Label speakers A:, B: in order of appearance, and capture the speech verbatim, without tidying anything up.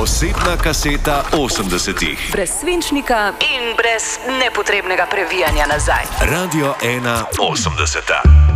A: Posebna kaseta osemdesetih.
B: Brez svinčnika in brez nepotrebnega previjanja nazaj.
A: Radio ena osemdeseta.